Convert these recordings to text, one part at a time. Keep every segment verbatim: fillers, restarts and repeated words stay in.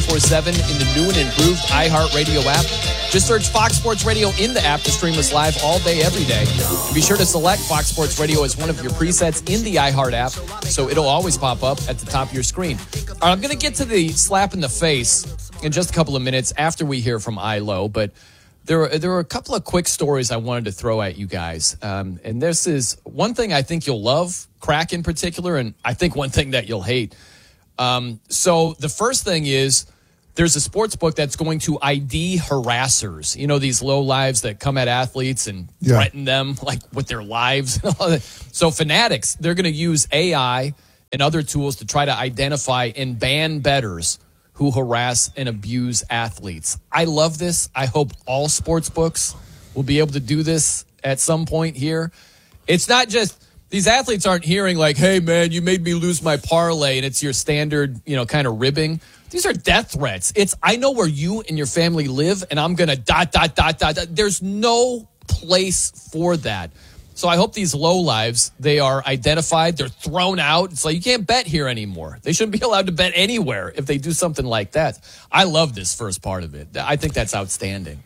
twenty-four seven in the new and improved iHeartRadio app. Just search Fox Sports Radio in the app to stream us live all day, every day. Be sure to select Fox Sports Radio as one of your presets in the iHeart app, so it'll always pop up at the top of your screen. All right, I'm going to get to the slap in the face in just a couple of minutes after we hear from I L O, but there are, there are a couple of quick stories I wanted to throw at you guys. Um, and this is one thing I think you'll love, Crack in particular, and I think one thing that you'll hate. Um, so the first thing is there's a sports book that's going to I D harassers. You know, these low lives that come at athletes and yeah. threaten them like with their lives. So Fanatics, they're going to use A I and other tools to try to identify and ban bettors who harass and abuse athletes. I love this. I hope all sports books will be able to do this at some point here. It's not just, these athletes aren't hearing like, hey, man, you made me lose my parlay, and it's your standard, you know, kind of ribbing. These are death threats. It's, I know where you and your family live, and I'm going to dot, dot, dot, dot, dot. There's no place for that. So I hope these lowlives, they are identified, they're thrown out. It's like you can't bet here anymore. They shouldn't be allowed to bet anywhere if they do something like that. I love this first part of it. I think that's outstanding.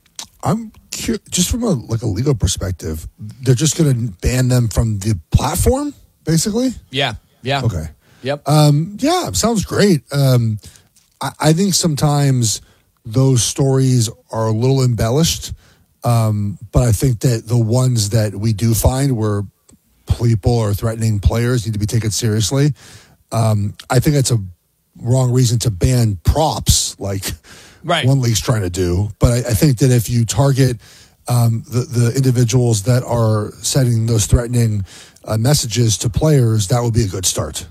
I'm curious, just from a like a legal perspective, they're just going to ban them from the platform, basically? Yeah, yeah. Okay. Yep. Um, yeah, sounds great. Um, I, I think sometimes those stories are a little embellished. Um, but I think that the ones that we do find where people are threatening players need to be taken seriously. Um, I think that's a wrong reason to ban props like right. one league's trying to do. But I, I think that if you target um, the, the individuals that are sending those threatening uh, messages to players, that would be a good start.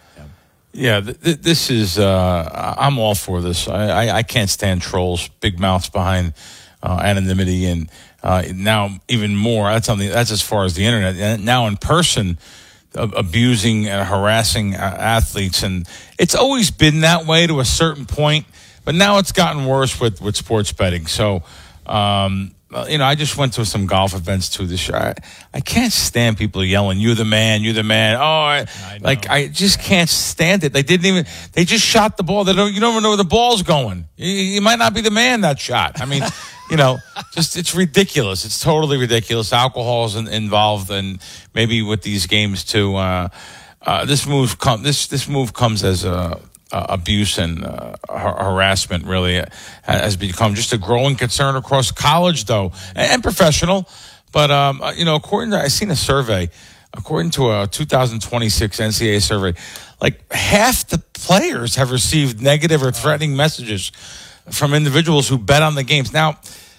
Yeah, th- th- this is, uh, I'm all for this. I, I, I can't stand trolls, big mouths behind Uh, anonymity, and uh, now even more. That's on the. That's as far as the internet. And now in person, uh, abusing and harassing uh, athletes, and it's always been that way to a certain point. But now it's gotten worse with, with sports betting. So, um, you know, I just went to some golf events too this year. I, I can't stand people yelling, "You're the man, you're the man." Oh, I, I like I just can't stand it. They didn't even. They just shot the ball. They don't. You don't even know where the ball's going. You, you might not be the man that shot. I mean. You know, just it's ridiculous. It's totally ridiculous. Alcohol is in, involved, and maybe with these games too. Uh, uh, this move come this this move comes as a, a abuse and uh, har- harassment. Really has become just a growing concern across college, though, and, and professional. But um, you know, according to I seen a survey, according to a two thousand twenty-six N C double A survey, like half the players have received negative or threatening messages from individuals who bet on the games. Now,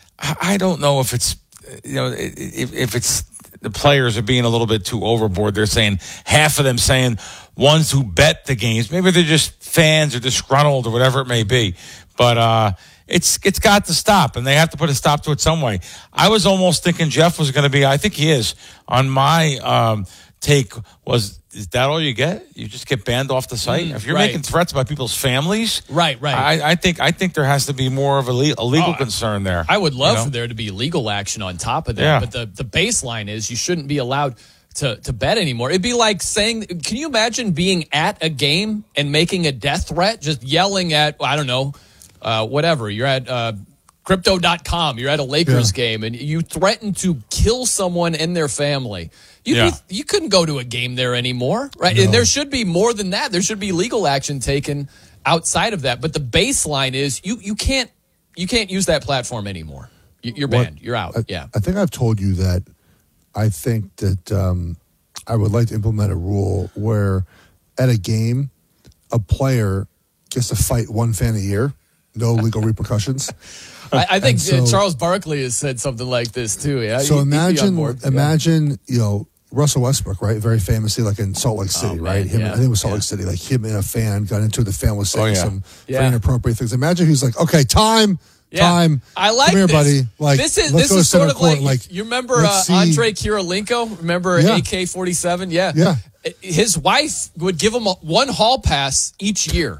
I don't know if it's, you know, if, if it's the players are being a little bit too overboard. They're saying half of them saying ones who bet the games. Maybe they're just fans or disgruntled or whatever it may be. But uh, it's it's got to stop, and they have to put a stop to it some way. I was almost thinking Jeff was going to be, I think he is, on my um, take was, is that all you get? You just get banned off the site? Mm, if you're right. making threats about people's families, right, right. I, I think I think there has to be more of a, le- a legal oh, concern there. I would love you know? for there to be legal action on top of that. Yeah. But the, the baseline is you shouldn't be allowed to, to bet anymore. It'd be like saying, can you imagine being at a game and making a death threat? Just yelling at, I don't know, uh, whatever. You're at uh, crypto dot com. You're at a Lakers yeah. game, and you threaten to kill someone and their family. You yeah. be, you couldn't go to a game there anymore, right? No. And there should be more than that. There should be legal action taken outside of that. But the baseline is you you can't you can't use that platform anymore. You're banned. What, You're out. I, yeah. I think I've told you that I think that um, I would like to implement a rule where at a game, a player gets to fight one fan a year, no legal repercussions. I, I think so, Charles Barkley has said something like this too. Yeah. So He'd, imagine, he'd imagine, yeah. you know, Russell Westbrook, right? Very famously, like in Salt Lake City, oh, right? Him, yeah. I think it was Salt yeah. Lake City. Like him and a fan got into it. The fan was saying oh, yeah. some yeah. very inappropriate things. Imagine he's like, "Okay, time, yeah. time. I like Come here, this. buddy. Like, this is let's this go is to center sort of court. like, like you remember uh, Andre Kirilenko? Remember yeah. A K forty-seven? Yeah, yeah. His wife would give him a, one hall pass each year.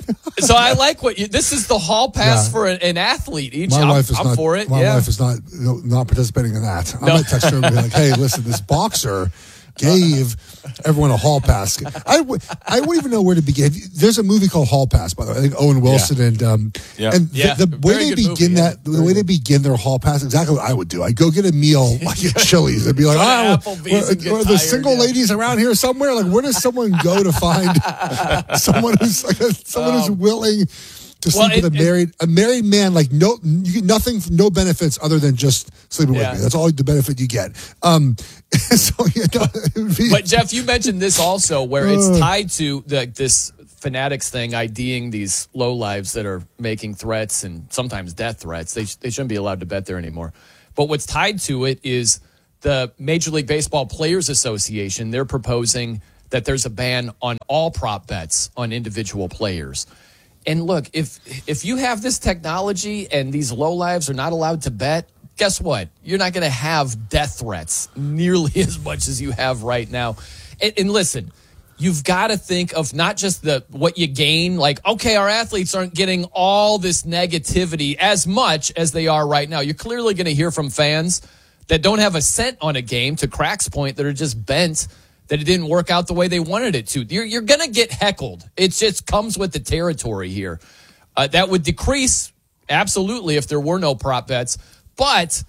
So I like what you, this is the hall pass yeah. for an, an athlete each. My I'm, wife is I'm not, for it. My yeah. wife is not you know, not participating in that. I No. might text her and be like, "Hey, listen, this boxer." gave everyone a hall pass. I, w- I wouldn't even know where to begin. There's a movie called Hall Pass, by the way. I think Owen Wilson yeah. and um, yeah. and yeah. the, the way they begin movie, that, yeah. the way they begin their hall pass, exactly what I would do. I'd go get a meal like at Chili's. I'd be like, oh, are the single yeah. ladies around here somewhere? Like, where does someone go to find someone who's like a, someone um, who's willing to sleep well, it, with a married it, a married man? Like no, you get nothing, no benefits other than just sleeping yeah. with me. That's all the benefit you get. Um, so you know, be, but Jeff, you mentioned this also, where uh, it's tied to the, this Fanatics thing, IDing these lowlives that are making threats and sometimes death threats. They they shouldn't be allowed to bet there anymore. But what's tied to it is the Major League Baseball Players Association. They're proposing that there's a ban on all prop bets on individual players. And look, if if you have this technology and these lowlives are not allowed to bet, guess what? You're not going to have death threats nearly as much as you have right now. And, and listen, you've got to think of not just the what you gain. Like, okay, our athletes aren't getting all this negativity as much as they are right now. You're clearly going to hear from fans that don't have a cent on a game, to Crack's point, that are just bent that it didn't work out the way they wanted it to. You're, you're going to get heckled. It just comes with the territory here. Uh, that would decrease, absolutely, if there were no prop bets. But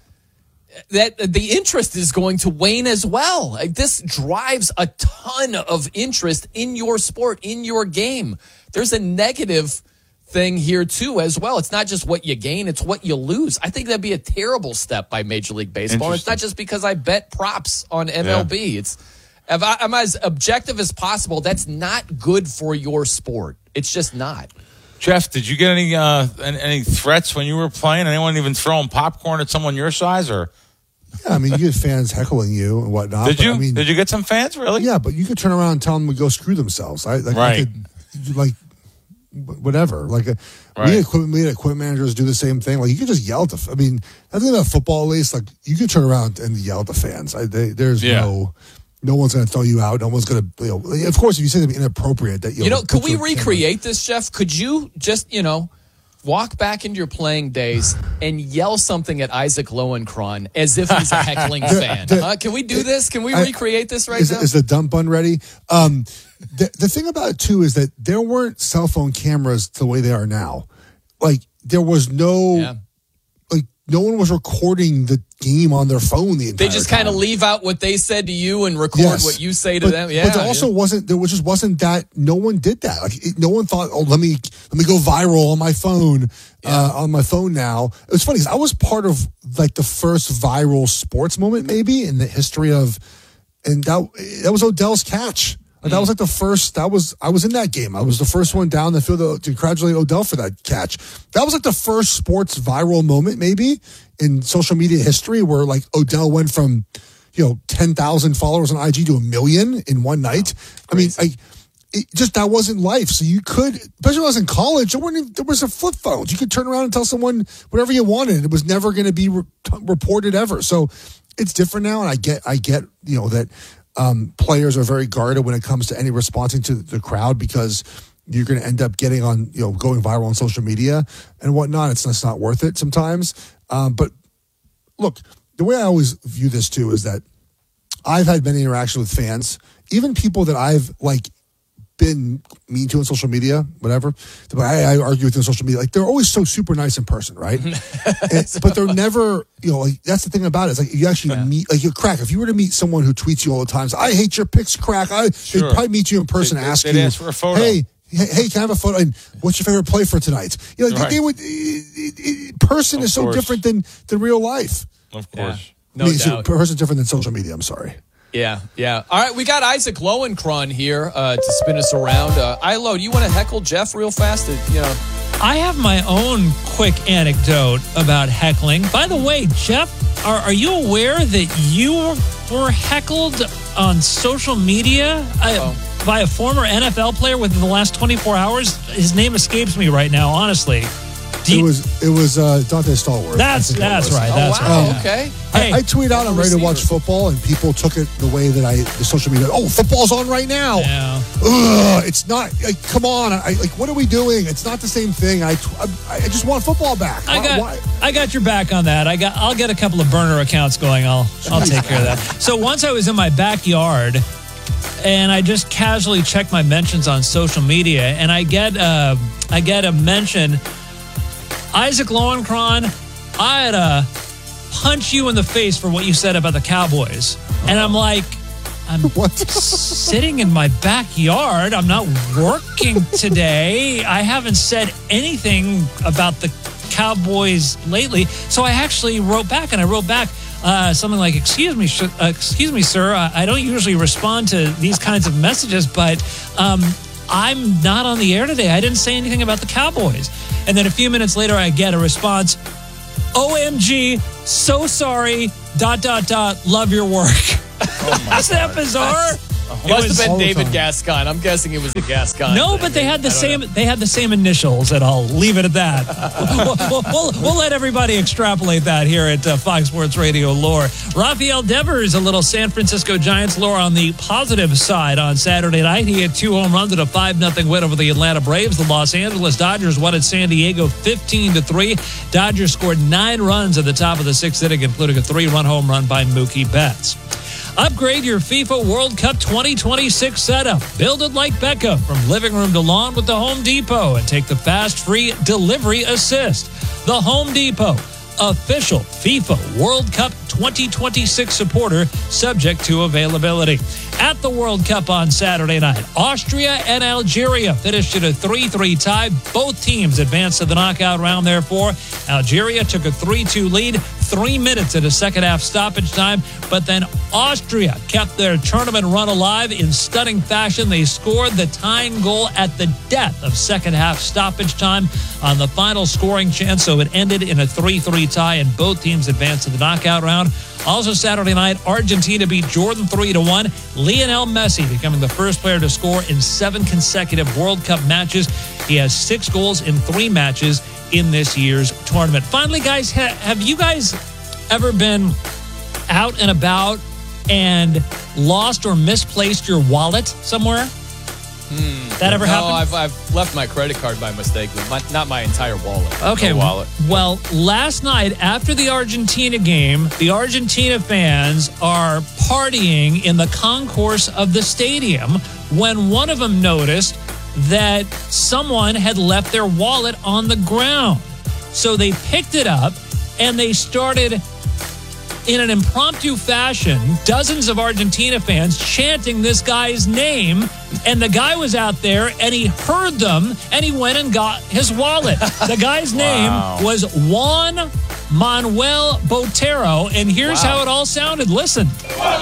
that the interest is going to wane as well. Like, this drives a ton of interest in your sport, in your game. There's a negative thing here, too, as well. It's not just what you gain, it's what you lose. I think that'd be a terrible step by Major League Baseball. It's not just because I bet props on M L B. Yeah. It's If I, I'm as objective as possible, that's not good for your sport. It's just not. Jeff, did you get any uh, any, any threats when you were playing? Anyone even throwing popcorn at someone your size? Or yeah, I mean, you get fans heckling you and whatnot. Did you? I mean, did you get some fans, really? Yeah, but you could turn around and tell them to go screw themselves. I, like, right. I could, like, whatever. Like, a, right. we, had equipment, we had equipment managers do the same thing. Like, you could just yell at the, I mean, I think about football, at least, like, you could turn around and yell at the fans. I, they, there's yeah. no... No one's going to throw you out. No one's going to, you know, of course, if you say something inappropriate that, you know. You know, could we recreate this, Jeff? Could you just, you know, walk back into your playing days and yell something at Isaac Lowenkron as if he's a heckling fan? the, uh, can we do this? Can we I, recreate this right is, now? Is the dump bun ready? Um, the, the thing about it, too, is that there weren't cell phone cameras the way they are now. Like, there was no, yeah. like, no one was recording the game on their phone the entire They just kind of leave out what they said to you and record yes. what you say to but, them. Yeah, but there also yeah. wasn't there was just wasn't that no one did that. Like it, no one thought, oh, let me let me go viral on my phone yeah. uh, on my phone now. It was funny because I was part of like the first viral sports moment maybe in the history of, and that that was Odell's catch. Like, that was like the first, that was, I was in that game. I was the first one down the field to, to congratulate Odell for that catch. That was like the first sports viral moment maybe in social media history where like Odell went from, you know, ten thousand followers on I G to a million in one night. Wow, I mean, like, it just, that wasn't life. So you could, especially when I was in college, there, weren't even, there was a flip phones. You could turn around and tell someone whatever you wanted. It was never going to be re- reported ever. So it's different now. And I get, I get, you know, that, Um, players are very guarded when it comes to any responding to the crowd because you're going to end up getting on, you know, going viral on social media and whatnot. It's, it's not worth it sometimes. Um, but look, the way I always view this too is that I've had many interactions with fans, even people that I've like been mean to on social media, whatever. I, I argue with them on social media. Like, they're always so super nice in person, right? and, but they're never, you know, like, that's the thing about it. It's like, you actually yeah. meet, like, you Crack, if you were to meet someone who tweets you all the time, I hate your picks, Crack. I, sure. They'd probably meet you in person they, and ask they'd you, ask for a photo. Hey, hey, can I have a photo? And what's your favorite play for tonight? You know, right. they would, it, it, person of is so course. different than, than real life. Of course. Yeah. No I mean, doubt. So, person's different than social media. I'm sorry. Yeah, yeah. All right, we got Isaac Lowenkron here uh, to spin us around. Uh, Ilo, do you want to heckle Jeff real fast? To, you know, I have my own quick anecdote about heckling. By the way, Jeff, are, are you aware that you were heckled on social media uh, by a former N F L player within the last twenty-four hours? His name escapes me right now, honestly. It was it was uh, Dante Stallworth. That's that's right. Oh, That's wow. right. Okay. Hey, I, I tweet out I'm ready to watch football, and people took it the way that I the social media. Oh, football's on right now. Yeah. Ugh, it's not. Like, come on. I, like, what are we doing? It's not the same thing. I I, I just want football back. I Why- got why- I got your back on that. I got I'll get a couple of burner accounts going. I'll I'll take care of that. So once I was in my backyard and I just casually checked my mentions on social media and I get uh, I get a mention, Isaac Lowenkron, I had to punch you in the face for what you said about the Cowboys. And I'm like, I'm What? sitting in my backyard. I'm not working today. I haven't said anything about the Cowboys lately. So I actually wrote back, and I wrote back uh, something like, excuse me, sh- uh, excuse me, sir. I, I don't usually respond to these kinds of messages, but um, I'm not on the air today. I didn't say anything about the Cowboys. And then a few minutes later, I get a response, O M G, so sorry, dot, dot, dot, love your work. Oh Isn't that bizarre? Must It was- have been all the David time. Gascon. I'm guessing it was the Gascon. No, thing. but they had the I don't same. know. They had the same initials, and I'll leave it at that. we'll, we'll, we'll, we'll let everybody extrapolate that here at uh, Fox Sports Radio lore. Rafael Devers, a little San Francisco Giants lore on the positive side on Saturday night. He had two home runs at a five nothing win over the Atlanta Braves. The Los Angeles Dodgers won at San Diego fifteen to three. Dodgers scored nine runs at the top of the sixth inning, including a three-run home run by Mookie Betts. Upgrade your FIFA World Cup twenty twenty-six setup. Build it like Beckham from living room to lawn with the Home Depot and take the fast free delivery assist. The Home Depot, official FIFA World Cup twenty twenty-six supporter, subject to availability. At the World Cup on Saturday night, Austria and Algeria finished at a three three tie. Both teams advanced to the knockout round, therefore. Algeria took a three two lead, three minutes at a second half stoppage time, but then Austria kept their tournament run alive in stunning fashion. They scored the tying goal at the death of second half stoppage time on the final scoring chance, so it ended in a three three tie, and both teams advanced to the knockout round. Also Saturday night, Argentina beat Jordan three to one. Lionel Messi becoming the first player to score in seven consecutive World Cup matches. He has six goals in three matches in this year's tournament. Finally, guys, ha- have you guys ever been out and about and lost or misplaced your wallet somewhere? That ever No, happened? I've, I've left my credit card by mistake, but my, not my entire wallet. Okay. No wallet. Well, last night after the Argentina game, the Argentina fans are partying in the concourse of the stadium when one of them noticed that someone had left their wallet on the ground. So they picked it up and they started, in an impromptu fashion, dozens of Argentina fans chanting this guy's name. And the guy was out there and he heard them and he went and got his wallet. The guy's Wow. name was Juan Manuel Botero. And here's Wow. how it all sounded. Listen.